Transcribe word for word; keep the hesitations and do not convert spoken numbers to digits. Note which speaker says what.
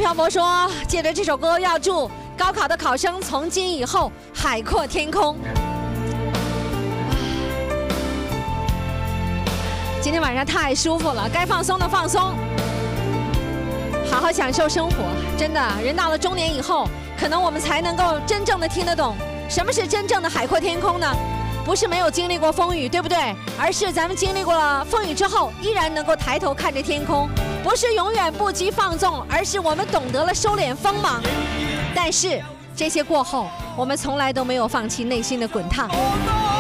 Speaker 1: 漂泊说，借着这首歌要祝高考的考生从今以后海阔天空。今天晚上太舒服了，该放松的放松，好好享受生活。真的，人到了中年以后，可能我们才能够真正的听得懂什么是真正的海阔天空呢？不是没有经历过风雨，对不对？而是咱们经历过了风雨之后，依然能够抬头看着天空。不是永远不羁放纵，而是我们懂得了收敛锋芒。但是这些过后，我们从来都没有放弃内心的滚烫。